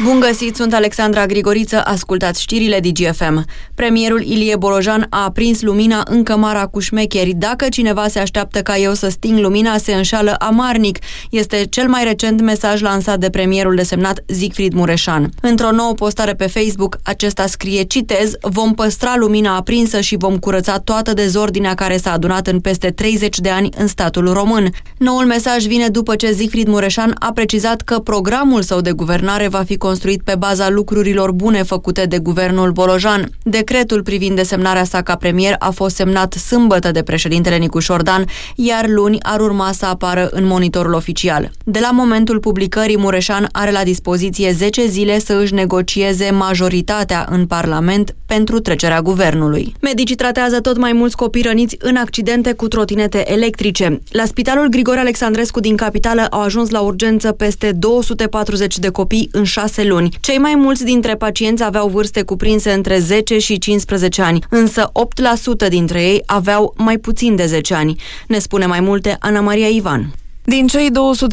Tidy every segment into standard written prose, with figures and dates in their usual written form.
Bun găsit, sunt Alexandra Grigoriță, ascultați știrile DGFM. Premierul Ilie Bolojan a aprins lumina în cămara cu șmecheri. Dacă cineva se așteaptă ca eu să sting lumina, se înșală amarnic. Este cel mai recent mesaj lansat de premierul desemnat Siegfried Mureșan. Într-o nouă postare pe Facebook, acesta scrie, citez, vom păstra lumina aprinsă și vom curăța toată dezordinea care s-a adunat în peste 30 de ani în statul român. Noul mesaj vine după ce Siegfried Mureșan a precizat că programul său de guvernare va fi construit pe baza lucrurilor bune făcute de guvernul Bolojan. Decretul privind desemnarea sa ca premier a fost semnat sâmbătă de președintele Nicușor Dan, iar luni ar urma să apară în monitorul oficial. De la momentul publicării, Mureșan are la dispoziție 10 zile să își negocieze majoritatea în Parlament pentru trecerea guvernului. Medicii tratează tot mai mulți copii răniți în accidente cu trotinete electrice. La Spitalul Grigore Alexandrescu din capitală au ajuns la urgență peste 240 de copii în 6 luni. Cei mai mulți dintre pacienți aveau vârste cuprinse între 10 și 15 ani, însă 8% dintre ei aveau mai puțin de 10 ani. Ne spune mai multe Ana Maria Ivan. Din cei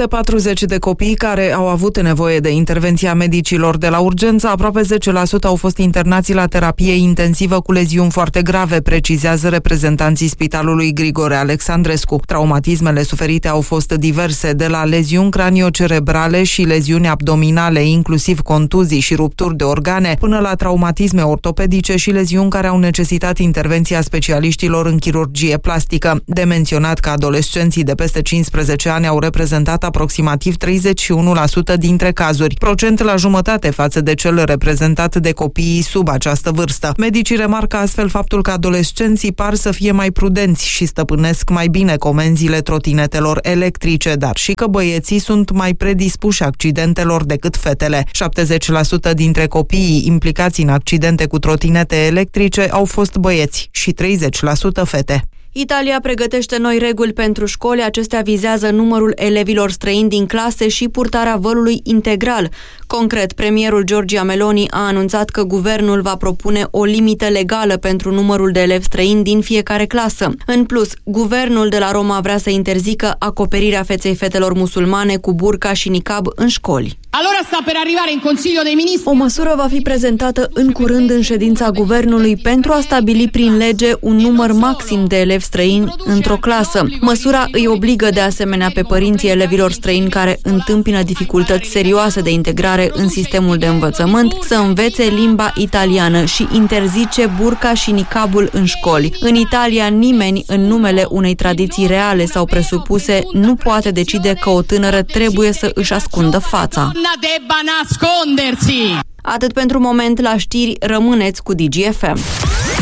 240 de copii care au avut nevoie de intervenția medicilor de la urgență, aproape 10% au fost internați la terapie intensivă cu leziuni foarte grave, precizează reprezentanții Spitalului Grigore Alexandrescu. Traumatismele suferite au fost diverse, de la leziuni craniocerebrale și leziuni abdominale, inclusiv contuzii și rupturi de organe, până la traumatisme ortopedice și leziuni care au necesitat intervenția specialiștilor în chirurgie plastică. De menționat că adolescenții de peste 15 ani au reprezentat aproximativ 31% dintre cazuri, procent la jumătate față de cel reprezentat de copiii sub această vârstă. Medicii remarcă astfel faptul că adolescenții par să fie mai prudenți și stăpânesc mai bine comenzile trotinetelor electrice, dar și că băieții sunt mai predispuși accidentelor decât fetele. 70% dintre copiii implicați în accidente cu trotinete electrice au fost băieți și 30% fete. Italia pregătește noi reguli pentru școli. Acestea vizează numărul elevilor străini din clase și purtarea vălului integral. Concret, premierul Giorgia Meloni a anunțat că guvernul va propune o limită legală pentru numărul de elevi străini din fiecare clasă. În plus, guvernul de la Roma vrea să interzică acoperirea fetelor musulmane cu burca și niqab în școli. O măsură va fi prezentată în curând în ședința guvernului pentru a stabili prin lege un număr maxim de elevi străini într-o clasă. Măsura îi obligă de asemenea pe părinții elevilor străini care întâmpină dificultăți serioase de integrare în sistemul de învățământ să învețe limba italiană și interzice burca și niqabul în școli. În Italia, nimeni în numele unei tradiții reale sau presupuse nu poate decide că o tânără trebuie să își ascundă fața. Atât pentru moment, la știri, rămâneți cu DGFM.